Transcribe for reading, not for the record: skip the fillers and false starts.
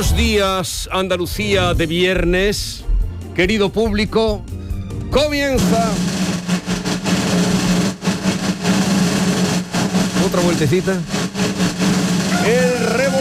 Buenos días, Andalucía de viernes. Querido público, comienza otra vueltecita. El